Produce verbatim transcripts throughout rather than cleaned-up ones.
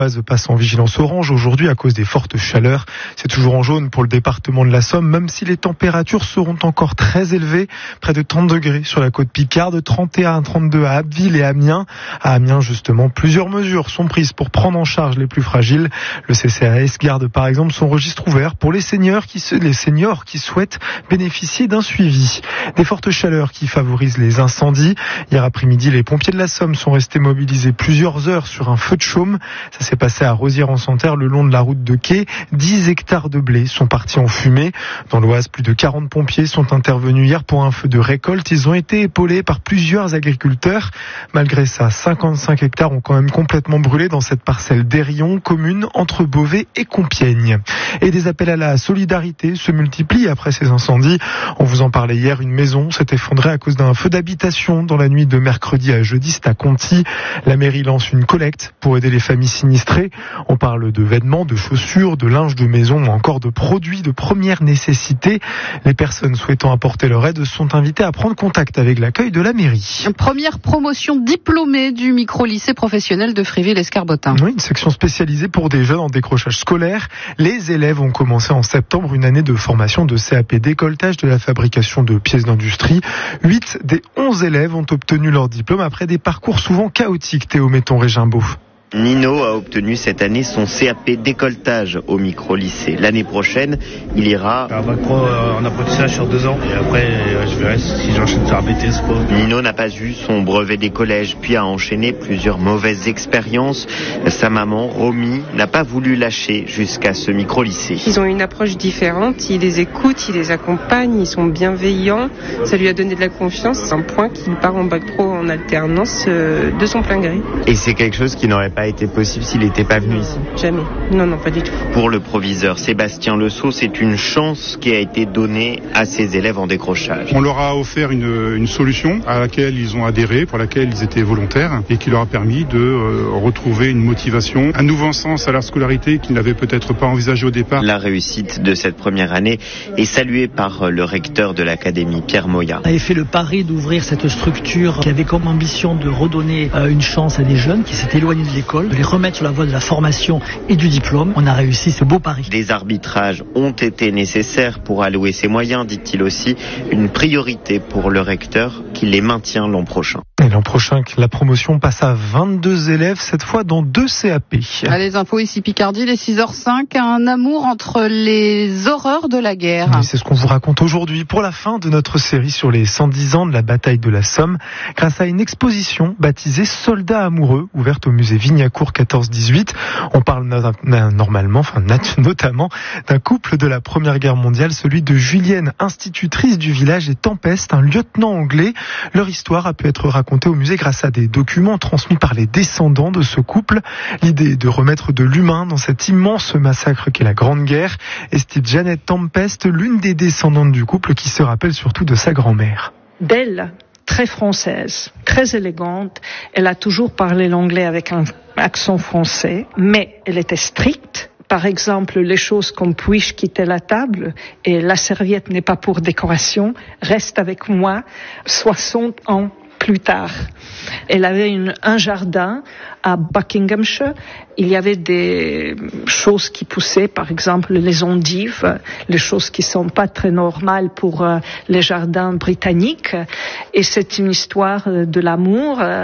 passe en vigilance orange aujourd'hui à cause des fortes chaleurs. C'est toujours en jaune pour le département de la Somme, même si les températures seront encore très élevées. Près de trente degrés sur la côte picarde, trente et un à trente-deux à Abbeville et Amiens. À Amiens, justement, plusieurs mesures sont prises pour prendre en charge les plus fragiles. Le C C A S garde par exemple son registre ouvert pour les seniors qui, les seniors qui souhaitent bénéficier d'un suivi. Des fortes chaleurs qui favorisent les incendies. Hier après-midi, les pompiers de la Somme sont restés mobilisés plusieurs heures sur un feu de chaume. Ça s'est passé à Rosières-en-Santerre, le long de la route de Quai. dix hectares de blé sont partis en fumée. Dans l'Oise, plus de quarante pompiers sont intervenus hier pour un feu de récolte. Ils ont été épaulés par plusieurs agriculteurs. Malgré ça, cinquante-cinq hectares ont quand même complètement brûlé dans cette parcelle d'Hérillon, commune entre Beauvais et Compiègne. Et des appels à la solidarité se multiplient après ces incendies. On vous en parlait hier, une maison s'est effondrée à cause d'un feu d'habitation dans la nuit de mercredi à jeudi, c'est à Conty. La mairie lance une collecte pour aider les familles sinistrées. On parle de vêtements, de chaussures, de linge de maison ou encore de produits de première nécessité. Les personnes souhaitant apporter leur aide sont invitées à prendre contact avec l'accueil de la mairie. Première promotion diplômée du micro-lycée professionnel de Fréville-Escarbotin. Oui, une section spécialisée pour des jeunes en décrochage scolaire. Les élèves ont commencé en septembre une année de formation de C A P décolletage de la fabrication de pièces d'industrie. Huit des onze élèves ont obtenu leur diplôme après des parcours souvent chaotiques. Théo Metton-Régimbaud. Nino a obtenu cette année son C A P décolletage au micro-lycée. L'année prochaine, il ira un bac pro en apprentissage sur deux ans et après je verrai si j'enchaîne sur un B T S pro. Nino n'a pas eu son brevet des collèges puis a enchaîné plusieurs mauvaises expériences. Sa maman, Romy, n'a pas voulu lâcher jusqu'à ce micro-lycée. Ils ont une approche différente, ils les écoutent, ils les accompagnent, ils sont bienveillants. Ça lui a donné de la confiance. C'est un point qu'il part en bac pro en alternance euh, de son plein gré. Et c'est quelque chose qui n'aurait pas été possible s'il n'était pas venu ici? Jamais. Non, non, pas du tout. Pour le proviseur Sébastien Lesseau, c'est une chance qui a été donnée à ses élèves en décrochage. On leur a offert une, une solution à laquelle ils ont adhéré, pour laquelle ils étaient volontaires et qui leur a permis de euh, retrouver une motivation, un nouveau sens à leur scolarité qu'ils n'avaient peut-être pas envisagé au départ. La réussite de cette première année est saluée par le recteur de l'académie, Pierre Moya. On avait fait le pari d'ouvrir cette structure qui avait comme ambition de redonner euh, une chance à des jeunes qui s'étaient éloignés de l'école, de les remettre sur la voie de la formation et du diplôme. On a réussi ce beau pari. Des arbitrages ont été nécessaires pour allouer ces moyens, dit-il aussi, une priorité pour le recteur qui les maintient l'an prochain. Et l'an prochain, la promotion passe à vingt-deux élèves, cette fois dans deux C A P. Les infos ici Picardie, les six heures cinq, un amour entre les horreurs de la guerre. Oui, c'est ce qu'on vous raconte aujourd'hui pour la fin de notre série sur les cent dix ans de la bataille de la Somme, grâce à une exposition baptisée Soldats amoureux, ouverte au musée Vignacourt quatorze dix-huit. On parle normalement, enfin notamment, d'un couple de la Première Guerre mondiale, celui de Julienne, institutrice du village, et Tempeste, un lieutenant anglais. Leur histoire a pu être racontée au musée grâce à des documents transmis par les descendants de ce couple. L'idée est de remettre de l'humain dans cet immense massacre qu'est la Grande Guerre. Et c'est Janet Tempest, l'une des descendantes du couple, qui se rappelle surtout de sa grand-mère. Belle, très française, très élégante. Elle a toujours parlé l'anglais avec un accent français, mais elle était stricte. Par exemple, les choses comme puis-je quitter la table et la serviette n'est pas pour décoration, reste avec moi soixante ans plus tard. Elle avait une, un jardin à Buckinghamshire. Il y avait des choses qui poussaient, par exemple les endives, les choses qui sont pas très normales pour euh, les jardins britanniques. Et c'est une histoire de l'amour. Euh,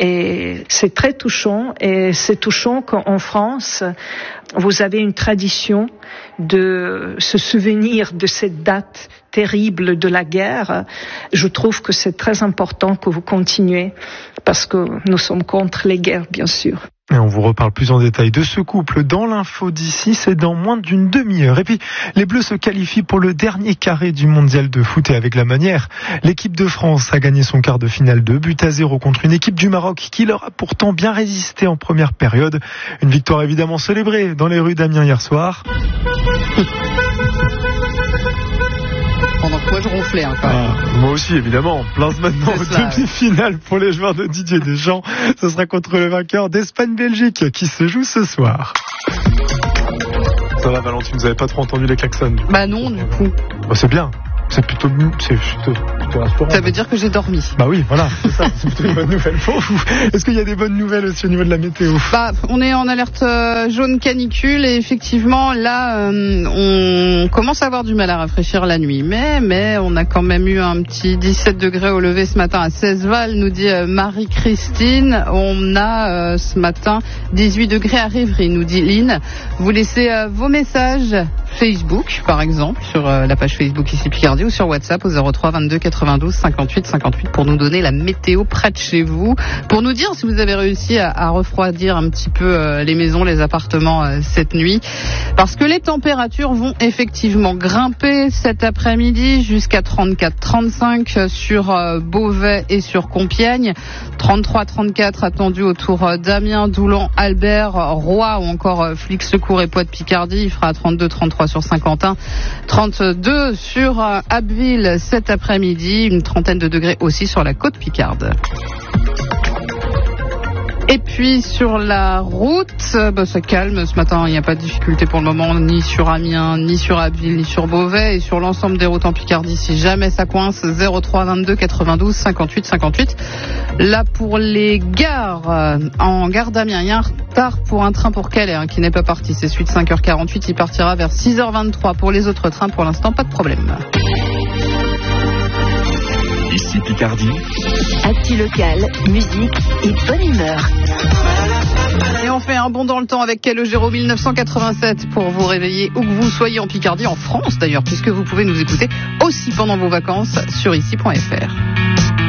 et c'est très touchant. Et c'est touchant qu'en France, vous avez une tradition de se souvenir de cette date terrible de la guerre. Je trouve que c'est très important que vous continuez parce que nous sommes contre les guerres, bien sûr. Et on vous reparle plus en détail de ce couple dans l'info d'ici, c'est dans moins d'une demi-heure. Et puis, les Bleus se qualifient pour le dernier carré du mondial de foot et avec la manière. L'équipe de France a gagné son quart de finale de but à zéro contre une équipe du Maroc qui leur a pourtant bien résisté en première période. Une victoire évidemment célébrée dans les rues d'Amiens hier soir. Pendant que moi je ronflais hein, quand même. Ah, moi aussi évidemment. Place maintenant aux demi-finales pour les joueurs de Didier Deschamps. Ce sera contre le vainqueur d'Espagne-Belgique qui se joue ce soir. Ça va Valentine, vous n'avez pas trop entendu les klaxons? Bah non du coup. Bah, c'est bien. C'est plutôt, c'est plutôt, plutôt rassurant. Ça veut dire que j'ai dormi. Bah oui, voilà, c'est ça, c'est plutôt une bonne nouvelle pour vous. Est-ce qu'il y a des bonnes nouvelles aussi au niveau de la météo? Bah, on est en alerte euh, jaune canicule et effectivement là, euh, on commence à avoir du mal à rafraîchir la nuit. Mais, mais on a quand même eu un petit dix-sept degrés au lever ce matin à Cesval, nous dit euh, Marie-Christine. On a euh, ce matin dix-huit degrés à Rivry, nous dit Lynn. Vous laissez euh, vos messages Facebook, par exemple, sur euh, la page Facebook ici Picardie ou sur WhatsApp au zéro trois vingt-deux quatre-vingt-douze cinquante-huit cinquante-huit pour nous donner la météo près de chez vous, pour nous dire si vous avez réussi à, à refroidir un petit peu euh, les maisons, les appartements euh, cette nuit, parce que les températures vont effectivement grimper cet après-midi jusqu'à trente-quatre trente-cinq sur euh, Beauvais et sur Compiègne, trente-trois trente-quatre attendus autour euh, d'Amiens, Doulan, Albert, Roy ou encore euh, Flix-le-Court et Poix-de-Picardie. Il fera trente-deux trente-trois sur Saint-Quentin, trente-deux sur euh, Abbeville cet après-midi, une trentaine de degrés aussi sur la côte picarde. Et puis sur la route, bah, ça calme ce matin, il n'y a pas de difficulté pour le moment, ni sur Amiens, ni sur Abbeville, ni sur Beauvais, et sur l'ensemble des routes en Picardie, si jamais ça coince, zéro trois vingt-deux quatre-vingt-douze cinquante-huit cinquante-huit. Là pour les gares, en gare d'Amiens, il y a un retard pour un train pour Calais hein, qui n'est pas parti, c'est celui de cinq heures quarante-huit, il partira vers six heures vingt-trois. Pour les autres trains, pour l'instant, pas de problème. Ici Picardie. Actu local, musique et bonne humeur. Et on fait un bond dans le temps avec Calogero mille neuf cent quatre-vingt-sept pour vous réveiller où que vous soyez en Picardie, en France d'ailleurs, puisque vous pouvez nous écouter aussi pendant vos vacances sur ici point f r.